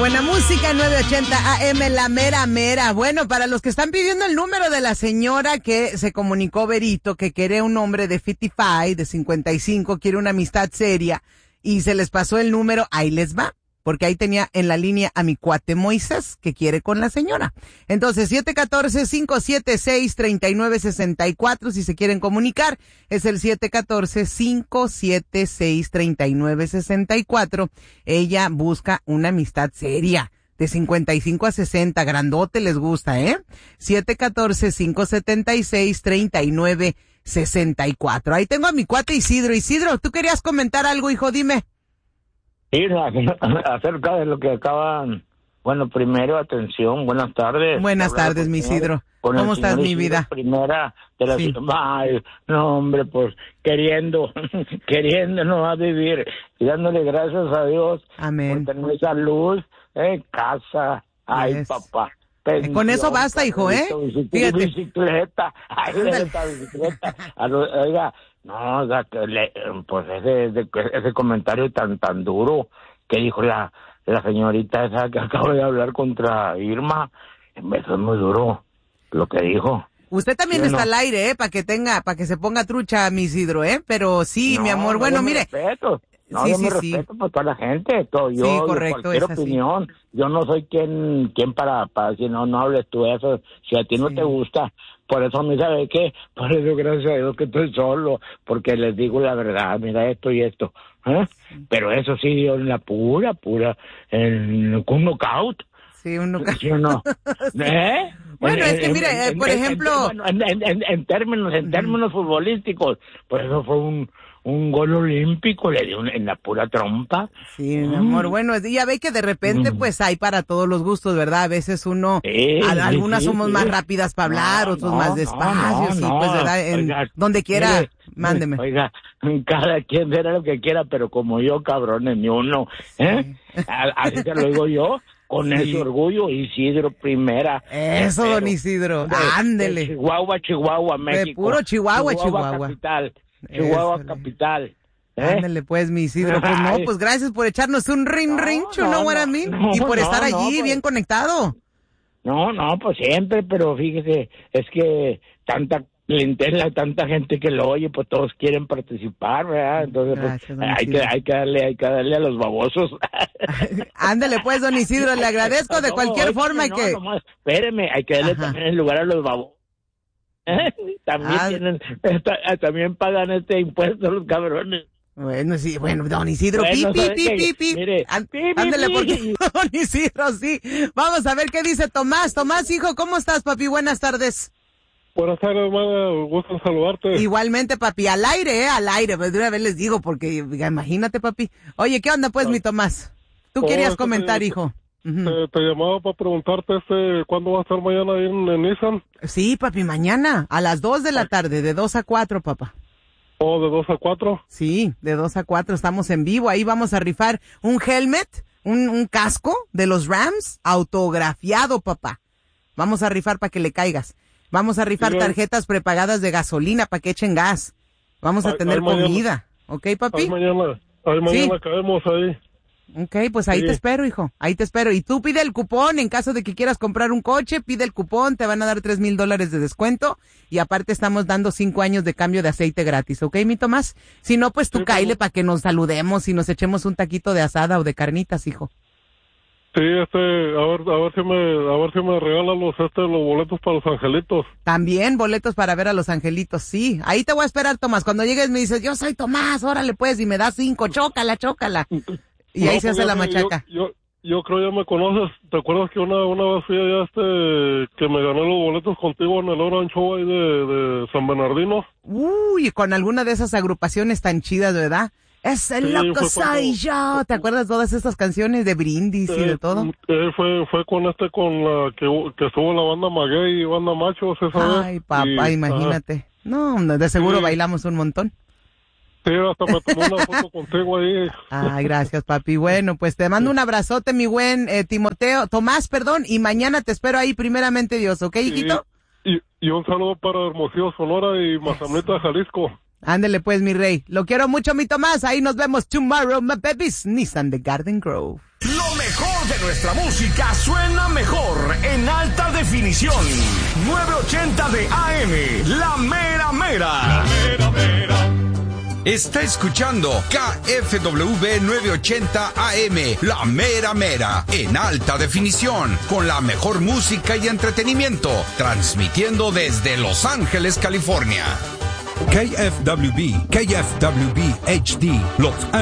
buena música, 980 AM, la mera mera. Bueno, para los que están pidiendo el número de la señora que se comunicó Berito, que quiere un hombre de 55, de 55, quiere una amistad seria, y se les pasó el número, ahí les va. Porque ahí tenía en la línea a mi cuate Moisés, que quiere con la señora. Entonces, 714-576-3964, si se quieren comunicar, es el 714-576-3964. Ella busca una amistad seria, de 55 a 60, grandote les gusta, 714-576-3964. Ahí tengo a mi cuate Isidro. Isidro, ¿tú querías comentar algo, hijo? Dime. Sí, acerca de lo que acaban. Bueno, primero, atención, buenas tardes. Buenas tardes, mi Isidro. ¿Cómo estás, mi vida? Primera de la Ay, no, hombre, pues queriendo no a vivir y dándole gracias a Dios. Amén. Por tener salud, casa, ay, papá. Pensión, con eso basta, hijo, Fíjate. Bicicleta, ay, esta bicicleta. Oiga, no, o sea, pues ese comentario tan duro que dijo la señorita esa que acaba de hablar contra Irma, eso es muy duro lo que dijo. Usted también está al aire, para que se ponga trucha, mi Isidro, pero sí, mi amor, bueno, mire. Respeto. No, yo me respeto por toda la gente, yo correcto, cualquier opinión, yo no soy quien para decir, no hables tú eso, si a ti no te gusta, por eso a mí, ¿sabe qué? Por eso, gracias a Dios que estoy solo, porque les digo la verdad, mira esto y esto, pero eso sí, yo en la pura, con un knockout. Sí, un knockout. ¿Sí o no? Bueno, es que mire, por ejemplo... En términos futbolísticos, pues eso fue un gol olímpico, le dio en la pura trompa. Sí, mi amor, bueno, ya ve que de repente pues hay para todos los gustos, ¿verdad? A veces algunas somos más rápidas para hablar, otros más despacios, pues, ¿verdad? Oiga, donde quiera, mire, mándeme. Oiga, cada quien verá lo que quiera, pero como yo, cabrones, ni uno, así te lo digo yo. Con ese orgullo, Isidro primera. Eso, don Isidro, ándele. Chihuahua, México. De puro Chihuahua. Capital. Chihuahua capital. Ándele pues, mi Isidro. Pues no, pues gracias por echarnos un ring, ¿no, what I mean? Y por estar allí bien conectado. No, pues siempre, pero fíjese, es que tanta clientela, tanta gente que lo oye, pues todos quieren participar, ¿verdad? Entonces, gracias, pues, hay que darle a los babosos. Ándale pues, don Isidro, le agradezco de cualquier forma que... No, espéreme, hay que darle también el lugar a los babosos. También también pagan este impuesto los cabrones. Bueno, sí, don Isidro, Mire, ándale porque don Isidro, sí. Vamos a ver qué dice Tomás. Tomás, hijo, ¿cómo estás, papi? Buenas tardes. Buenas tardes, hermana, gusto en saludarte. Igualmente, papi, al aire, pues de una vez les digo, porque imagínate, papi. Oye, ¿qué onda, pues, mi Tomás? ¿Tú querías comentar, hijo? Te llamaba para preguntarte, ¿cuándo va a estar mañana ahí en Nissan? Sí, papi, mañana, a las 2 de la tarde, de 2 a 4, papá. ¿Oh, de 2 a 4? Sí, de 2 a 4, estamos en vivo, ahí vamos a rifar un helmet, un casco de los Rams, autografiado, papá. Vamos a rifar para que le caigas. Vamos a rifar tarjetas prepagadas de gasolina para que echen gas. Vamos a tener comida. ¿Ok, papi? Ahí mañana caemos ahí. Ok, pues ahí te espero, hijo. Ahí te espero. Y tú pide el cupón en caso de que quieras comprar un coche. Pide el cupón, te van a dar $3,000 de descuento. Y aparte estamos dando 5 años de cambio de aceite gratis. ¿Ok, mi Tomás? Si no, pues tú cáile para que nos saludemos y nos echemos un taquito de asada o de carnitas, hijo. Sí, a ver si me regalan los boletos para los angelitos. También boletos para ver a los angelitos, sí. Ahí te voy a esperar, Tomás. Cuando llegues me dices, yo soy Tomás, órale pues, y me das 5, chócala. Y ahí se hace la machaca. Yo creo ya me conoces. ¿Te acuerdas que una vez fui allá que me gané los boletos contigo en el Orange Show ahí de San Bernardino? Uy, con alguna de esas agrupaciones tan chidas, ¿verdad? Es el loco soy yo. ¿Te acuerdas todas estas canciones de Brindis y de todo? Fue con la que estuvo la banda Maguey y banda Machos esa vez. Ay, papá, imagínate. No, de seguro bailamos un montón. Sí, hasta me tomé una foto contigo ahí. Ay, gracias, papi. Bueno, pues te mando un abrazote, mi buen Tomás, y mañana te espero ahí, primeramente Dios, ¿ok, hijito? Y un saludo para Hermosillo, Sonora y Mazatlán, Jalisco. Ándele pues, mi rey. Lo quiero mucho, mi Tomás. Ahí nos vemos tomorrow, my babies. Nissan de Garden Grove. Lo mejor de nuestra música suena mejor en alta definición. 980 de AM, La Mera Mera. La Mera Mera. Está escuchando KFWB 980 AM, La Mera Mera, en alta definición, con la mejor música y entretenimiento, transmitiendo desde Los Ángeles, California. KFWB HD, Los